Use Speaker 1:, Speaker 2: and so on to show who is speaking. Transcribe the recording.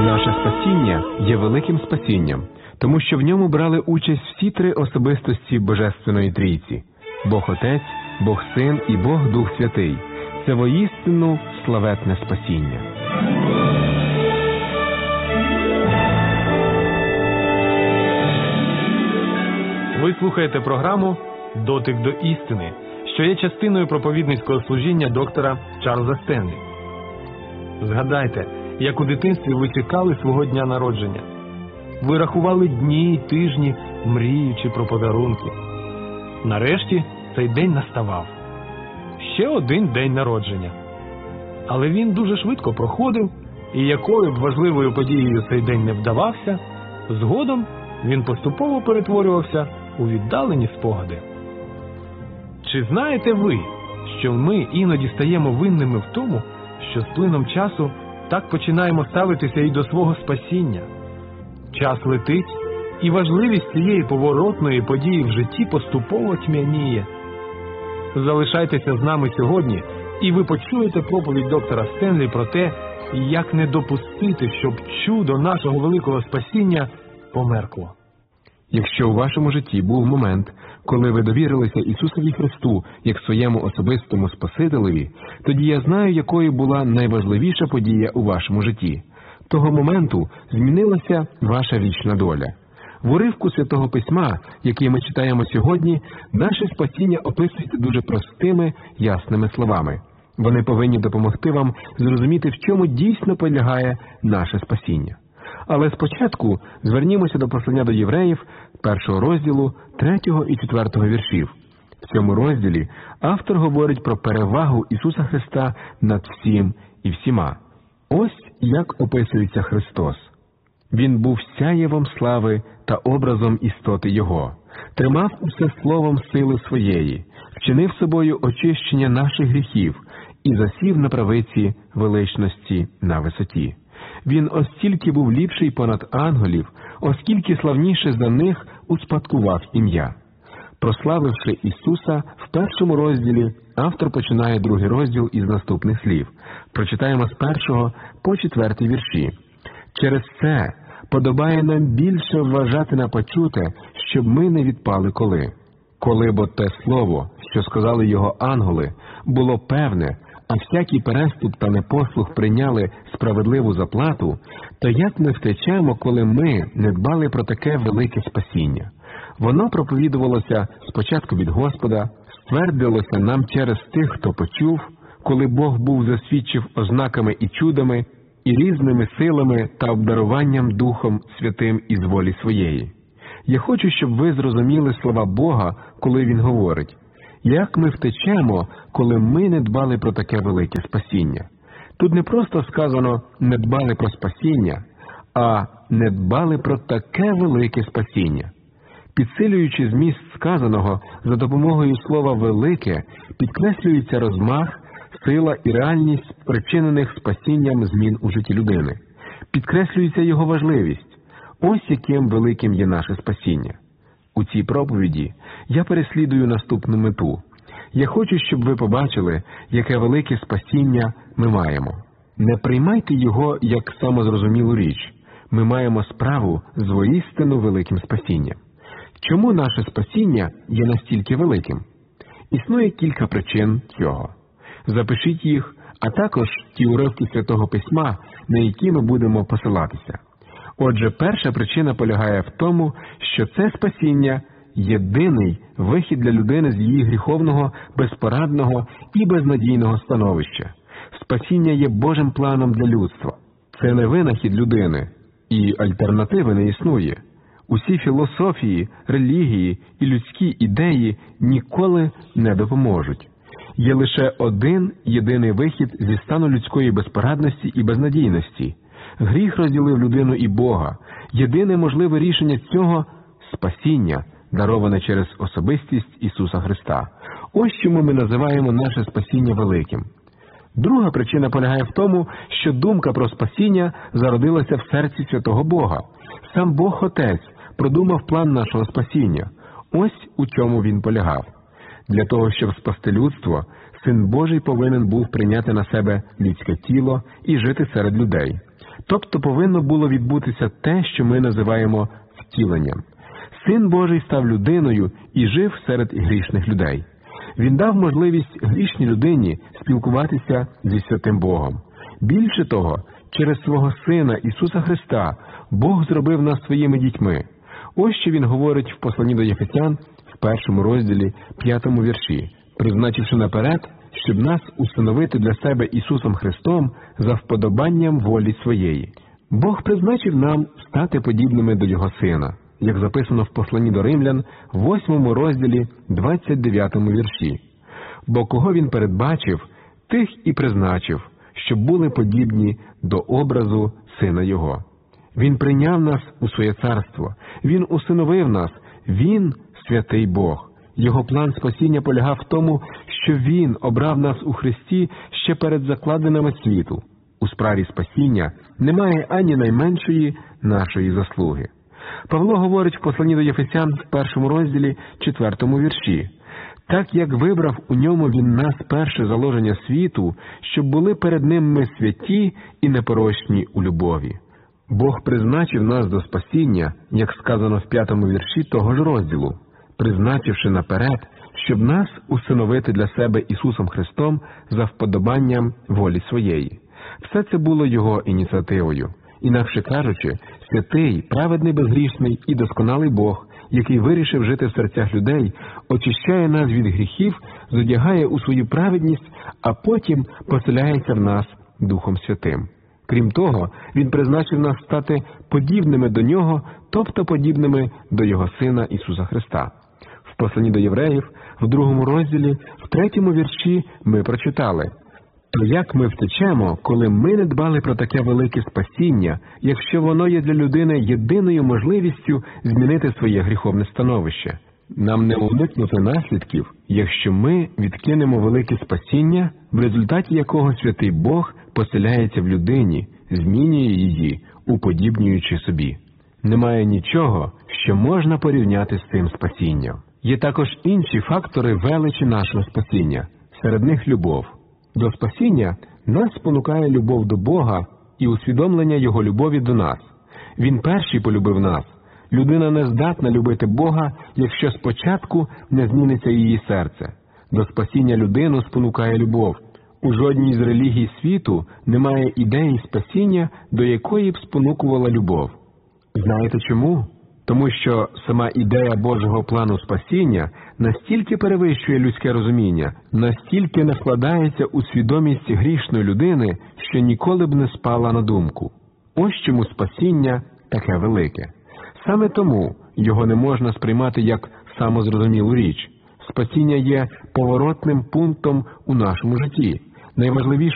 Speaker 1: Наше спасіння є великим спасінням, тому що в ньому брали участь всі три особистості Божественної Трійці – Бог Отець, Бог Син і Бог Дух Святий. Це воістину славетне спасіння.
Speaker 2: Ви слухаєте програму «Дотик до істини», що є частиною проповідницького служіння доктора Чарльза Стенлі. Згадайте, як у дитинстві ви чекали свого дня народження. Ви рахували дні й тижні, мріючи про подарунки. Нарешті цей день наставав. Ще один день народження. Але він дуже швидко проходив, і якою б важливою подією цей день не вдавався, згодом він поступово перетворювався у віддалені спогади. Чи знаєте ви, що ми іноді стаємо винними в тому, що з плином часу так починаємо ставитися і до свого спасіння? Час летить, і важливість цієї поворотної події в житті поступово тьмяніє. Залишайтеся з нами сьогодні, і ви почуєте проповідь доктора Стенлі про те, як не допустити, щоб чудо нашого великого спасіння померкло.
Speaker 1: Якщо у вашому житті був момент, коли ви довірилися Ісусові Христу як своєму особистому Спасителеві, тоді я знаю, якою була найважливіша подія у вашому житті. Того моменту змінилася ваша вічна доля. В уривку Святого Письма, який ми читаємо сьогодні, наше спасіння описується дуже простими, ясними словами. Вони повинні допомогти вам зрозуміти, в чому дійсно полягає наше спасіння. Але спочатку звернімося до послання до євреїв, 1 розділу, 3 і 4 віршів. В цьому розділі автор говорить про перевагу Ісуса Христа над всім і всіма. Ось як описується Христос. Він був сяєвом слави та образом істоти Його, тримав усе словом сили своєї, вчинив собою очищення наших гріхів і засів на правиці величності на висоті. Він остільки був ліпший понад ангелів, оскільки славніше за них успадкував ім'я. Прославивши Ісуса, в 1 розділі автор починає 2 розділ із наступних слів. Прочитаємо з 1 по 4 вірші. «Через це подобає нам більше вважати на почуте, щоб ми не відпали коли бо те слово, що сказали його ангели, було певне, а всякий переступ та непослух прийняли справедливу заплату, то як ми втечемо, коли ми не дбали про таке велике спасіння? Воно проповідувалося спочатку від Господа, ствердилося нам через тих, хто почув, коли Бог був засвідчив ознаками і чудами, і різними силами та обдаруванням Духом Святим із волі своєї. Я хочу, щоб ви зрозуміли слова Бога, коли Він говорить: як ми втечемо, коли ми не дбали про таке велике спасіння. Тут не просто сказано «не дбали про спасіння», а «не дбали про таке велике спасіння». Підсилюючи зміст сказаного, за допомогою слова «велике» підкреслюється розмах, сила і реальність спричинених спасінням змін у житті людини. Підкреслюється його важливість. Ось яким великим є наше спасіння. У цій проповіді я переслідую наступну мету. Я хочу, щоб ви побачили, яке велике спасіння ми маємо. Не приймайте його як самозрозумілу річ. Ми маємо справу з воістину великим спасінням. Чому наше спасіння є настільки великим? Існує кілька причин цього. Запишіть їх, а також ті уривки Святого Письма, на які ми будемо посилатися. Отже, перша причина полягає в тому, що це спасіння – єдиний вихід для людини з її гріховного, безпорадного і безнадійного становища. Спасіння є Божим планом для людства. Це не винахід людини, і альтернативи не існує. Усі філософії, релігії і людські ідеї ніколи не допоможуть. Є лише один єдиний вихід зі стану людської безпорадності і безнадійності. Гріх розділив людину і Бога. Єдине можливе рішення цього – спасіння, дароване через особистість Ісуса Христа. Ось чому ми називаємо наше спасіння великим. Друга причина полягає в тому, що думка про спасіння зародилася в серці святого Бога. Сам Бог Отець продумав план нашого спасіння. Ось у чому він полягав. Для того, щоб спасти людство, Син Божий повинен був прийняти на себе людське тіло і жити серед людей. Тобто повинно було відбутися те, що ми називаємо втіленням. Син Божий став людиною і жив серед грішних людей. Він дав можливість грішній людині спілкуватися зі святим Богом. Більше того, через свого Сина Ісуса Христа Бог зробив нас своїми дітьми. Ось що Він говорить в посланні до Єфесян в 1 розділі 5 вірші, призначивши наперед, щоб нас усиновити для себе Ісусом Христом за вподобанням волі своєї. Бог призначив нам стати подібними до Його Сина, як записано в посланні до Римлян, в 8 розділі 29 вірші. Бо кого Він передбачив, тих і призначив, щоб були подібні до образу Сина Його. Він прийняв нас у своє царство, Він усиновив нас, Він – святий Бог. Його план спасіння полягав в тому, що Він обрав нас у Христі ще перед закладинами світу. У справі спасіння немає ані найменшої нашої заслуги. Павло говорить в посланні до Єфесян в 1 розділі 4 вірші: «Так як вибрав у ньому Він нас перше заложення світу, щоб були перед Ним ми святі і непорочні у любові». Бог призначив нас до спасіння, як сказано в 5 вірші того ж розділу, призначивши наперед, щоб нас усиновити для себе Ісусом Христом за вподобанням волі своєї. Все це було Його ініціативою. Інакше кажучи, святий, праведний, безгрішний і досконалий Бог, який вирішив жити в серцях людей, очищає нас від гріхів, зодягає у свою праведність, а потім поселяється в нас Духом Святим. Крім того, Він призначив нас стати подібними до Нього, тобто подібними до Його Сина Ісуса Христа. В посланні до євреїв, в 2 розділі, в 3 вірші ми прочитали: «То як ми втечемо, коли ми не дбали про таке велике спасіння, якщо воно є для людини єдиною можливістю змінити своє гріховне становище? Нам не уникнути наслідків, якщо ми відкинемо велике спасіння, в результаті якого святий Бог поселяється в людині, змінює її, уподібнюючи собі. Немає нічого, що можна порівняти з цим спасінням. Є також інші фактори величі нашого спасіння, серед них любов. До спасіння нас спонукає любов до Бога і усвідомлення Його любові до нас. Він перший полюбив нас. Людина не здатна любити Бога, якщо спочатку не зміниться її серце. До спасіння людину спонукає любов. У жодній з релігій світу немає ідеї спасіння, до якої б спонукувала любов. Знаєте чому? Тому що сама ідея Божого плану спасіння настільки перевищує людське розуміння, настільки не вкладається у свідомість грішної людини, що ніколи б не спала на думку. Ось чому спасіння таке велике. Саме тому його не можна сприймати як самозрозумілу річ. Спасіння є поворотним пунктом у нашому житті. Найважливіше